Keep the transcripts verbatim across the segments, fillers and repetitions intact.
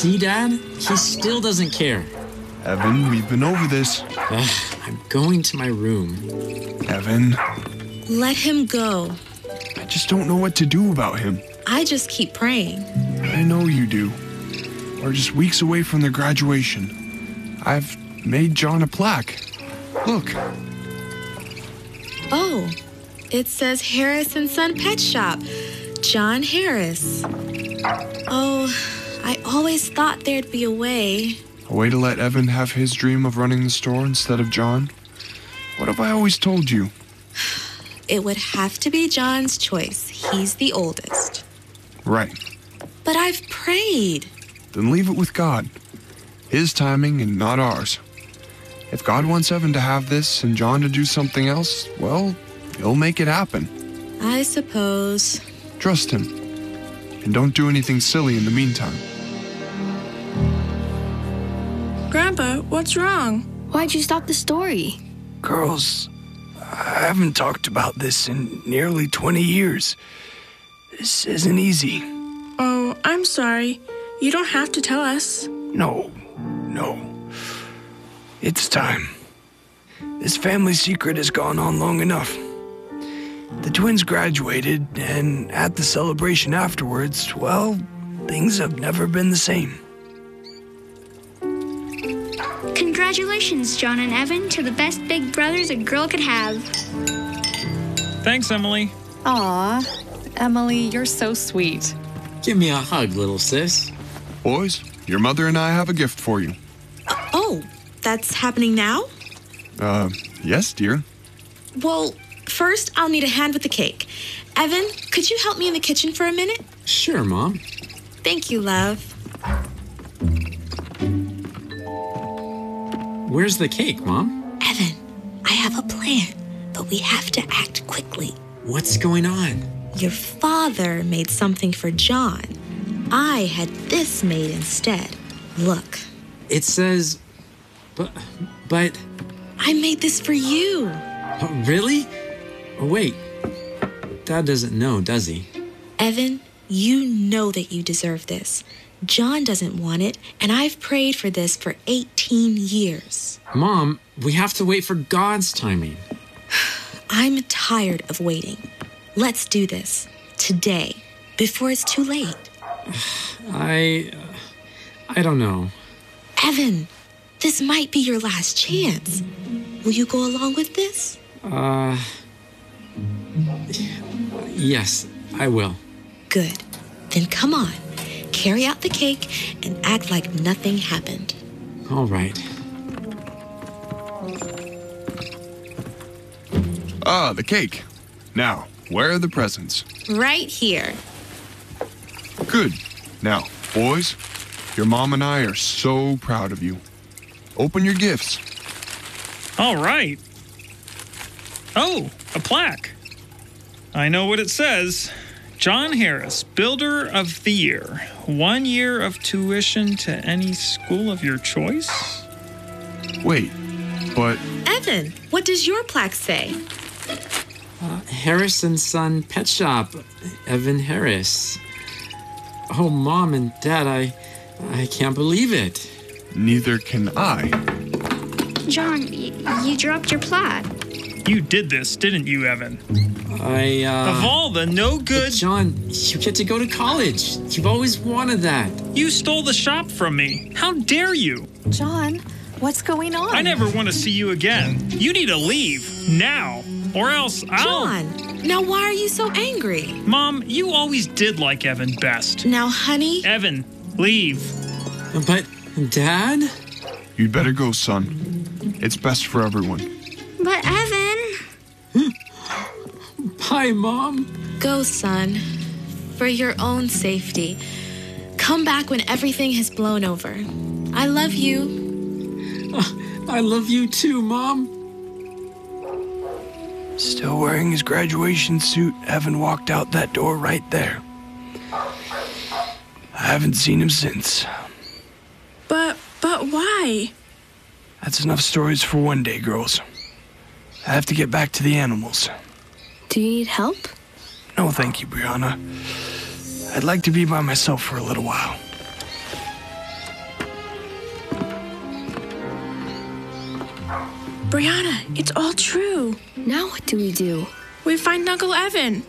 See, Dad? He still doesn't care. Evan, we've been over this. Ugh, I'm going to my room. Evan. Let him go. I just don't know what to do about him. I just keep praying. I know you do. We're just weeks away from their graduation. I've made John a plaque. Look. Oh, it says Harris and Son Pet Shop. John Harris. Oh, I always thought there'd be a way. A way to let Evan have his dream of running the store instead of John? What have I always told you? It would have to be John's choice. He's the oldest. Right. But I've prayed. Then leave it with God. His timing and not ours. If God wants Evan to have this and John to do something else, well, he'll make it happen. I suppose. Trust him. And don't do anything silly in the meantime. Grandpa, what's wrong? Why'd you stop the story? Girls, I haven't talked about this in nearly twenty years. This isn't easy. Oh, I'm sorry. You don't have to tell us. No, no. It's time. This family secret has gone on long enough. The twins graduated, and at the celebration afterwards, well, things have never been the same. Congratulations, John and Evan, to the best big brothers a girl could have. Thanks, Emily. Aw, Emily, you're so sweet. Give me a hug, little sis. Boys, your mother and I have a gift for you. Oh, that's happening now? Uh, yes, dear. Well, first I'll need a hand with the cake. Evan, could you help me in the kitchen for a minute? Sure, Mom. Thank you, love. Where's the cake, Mom? Evan, I have a plan, but we have to act quickly. What's going on? Your father made something for John. I had this made instead. Look. It says... But... But... I made this for you. Oh, really? Oh, wait. Dad doesn't know, does he? Evan, you know that you deserve this. John doesn't want it, and I've prayed for this for eighteen years. Mom, we have to wait for God's timing. I'm tired of waiting. Let's do this. Today. Before it's too late. I... Uh, I don't know. Evan, this might be your last chance. Will you go along with this? Uh... Yes, I will. Good. Then come on. Carry out the cake and act like nothing happened. All right. Ah, the cake. Now, where are the presents? Right here. Good. Now, boys, your mom and I are so proud of you. Open your gifts. All right. Oh, a plaque. I know what it says. John Harris, Builder of the Year. One year of tuition to any school of your choice? Wait, but... Evan, what does your plaque say? Uh, Harris and Son Pet Shop. Evan Harris. Oh, Mom and Dad, I... I can't believe it. Neither can I. John, y- you dropped your plaque. You did this, didn't you, Evan? I, uh... Of all the no good... But John, you get to go to college. You've always wanted that. You stole the shop from me. How dare you? John, what's going on? I never want to see you again. You need to leave. Now. Or else I'll... John, now why are you so angry? Mom, you always did like Evan best. Now, honey... Evan, leave. But, Dad? You'd better go, son. It's best for everyone. But Evan... Bye, Mom. Go, son. For your own safety. Come back when everything has blown over. I love you. Uh, I love you too, Mom. Still wearing his graduation suit, Evan walked out that door right there. I haven't seen him since. But, but why? That's enough stories for one day, girls. I have to get back to the animals. Do you need help? No, thank you, Brianna. I'd like to be by myself for a little while. Brianna, it's all true. Now what do we do? We find Uncle Evan.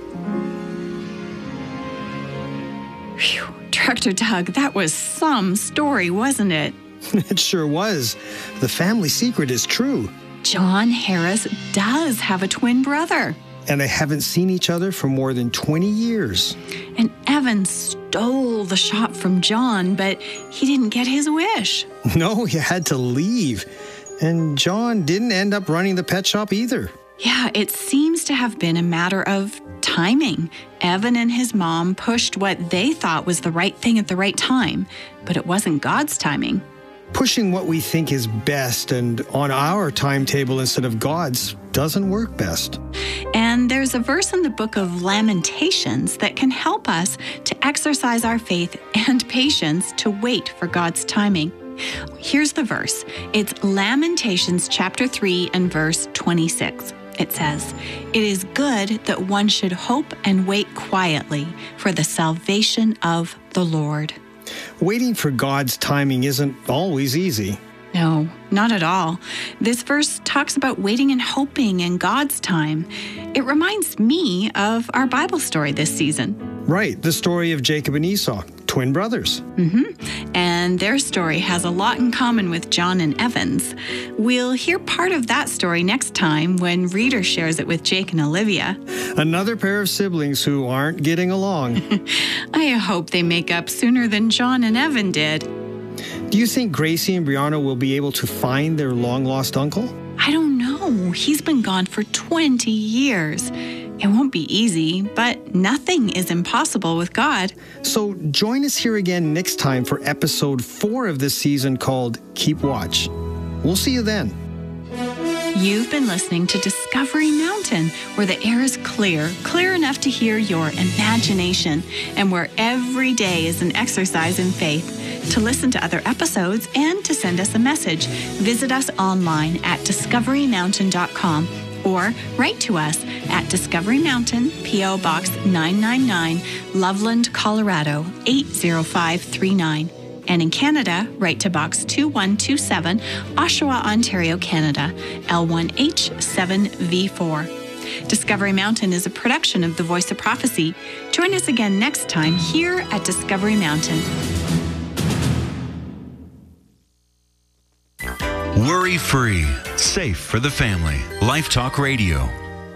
Phew. Tractor Doug, that was some story, wasn't it? It sure was. The family secret is true. John Harris does have a twin brother. And they haven't seen each other for more than twenty years. And Evan stole the shop from John, but he didn't get his wish. No, he had to leave. And John didn't end up running the pet shop either. Yeah, it seems to have been a matter of timing. Evan and his mom pushed what they thought was the right thing at the right time, but it wasn't God's timing. Pushing what we think is best and on our timetable instead of God's doesn't work best. And there's a verse in the book of Lamentations that can help us to exercise our faith and patience to wait for God's timing. Here's the verse. It's Lamentations chapter three and verse twenty-six. It says, "It is good that one should hope and wait quietly for the salvation of the Lord." Waiting for God's timing isn't always easy. No, not at all. This verse talks about waiting and hoping in God's time. It reminds me of our Bible story this season. Right, the story of Jacob and Esau, twin brothers. Mm-hmm. And their story has a lot in common with John and Evan's. We'll hear part of that story next time when Reader shares it with Jake and Olivia. Another pair of siblings who aren't getting along. I hope they make up sooner than John and Evan did. Do you think Gracie and Brianna will be able to find their long-lost uncle? I don't know. He's been gone for twenty years. It won't be easy, but nothing is impossible with God. So join us here again next time for episode four of this season called Keep Watch. We'll see you then. You've been listening to Discovery Mountain, where the air is clear, clear enough to hear your imagination, and where every day is an exercise in faith. To listen to other episodes and to send us a message, visit us online at discovery mountain dot com or write to us at Discovery Mountain, P O Box nine nine nine, Loveland, Colorado eight zero five three nine. And in Canada, write to Box two one two seven, Oshawa, Ontario, Canada, L one H seven V four. Discovery Mountain is a production of The Voice of Prophecy. Join us again next time here at Discovery Mountain. Worry-free, safe for the family. Life Talk Radio.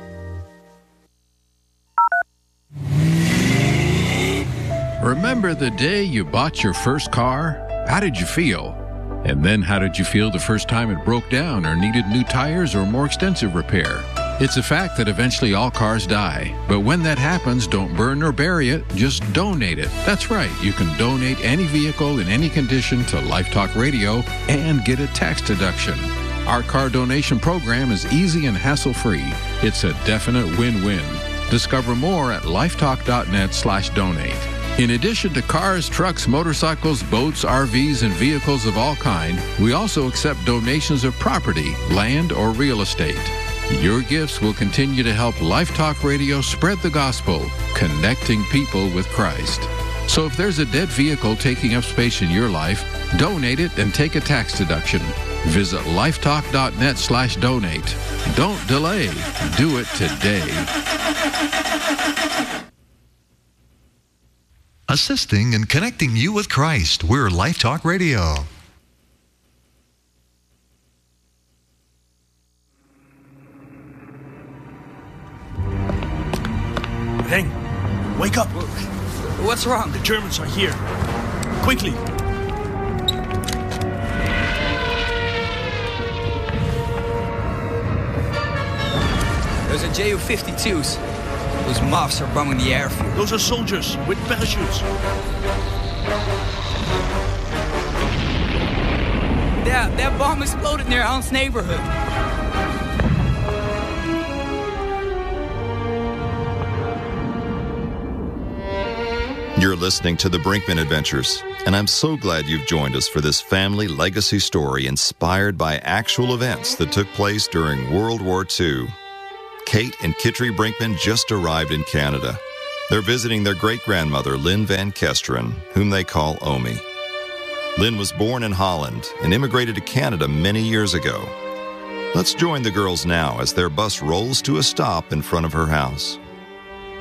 Remember the day you bought your first car? How did you feel? And then how did you feel the first time it broke down or needed new tires or more extensive repair? It's a fact that eventually all cars die. But when that happens, don't burn or bury it, just donate it. That's right, you can donate any vehicle in any condition to Life Talk Radio and get a tax deduction. Our car donation program is easy and hassle-free. It's a definite win-win. Discover more at lifetalk.net slash donate. In addition to cars, trucks, motorcycles, boats, R Vs, and vehicles of all kind, we also accept donations of property, land, or real estate. Your gifts will continue to help Life Talk Radio spread the gospel, connecting people with Christ. So if there's a dead vehicle taking up space in your life, donate it and take a tax deduction. Visit lifetalk.net slash donate. Don't delay. Do it today. Assisting and connecting you with Christ. We're Life Talk Radio. Heng, wake up. What's wrong? The Germans are here. Quickly. Those are Ju fifty-twos. Those muffs are bombing the airfield. Those are soldiers with parachutes. That, that bomb exploded near Hans' neighborhood. You're listening to The Brinkman Adventures, and I'm so glad you've joined us for this family legacy story inspired by actual events that took place during World War Two. Kate and Kittry Brinkman just arrived in Canada. They're visiting their great-grandmother, Lynn Van Kesteren, whom they call Omi. Lynn was born in Holland and immigrated to Canada many years ago. Let's join the girls now as their bus rolls to a stop in front of her house.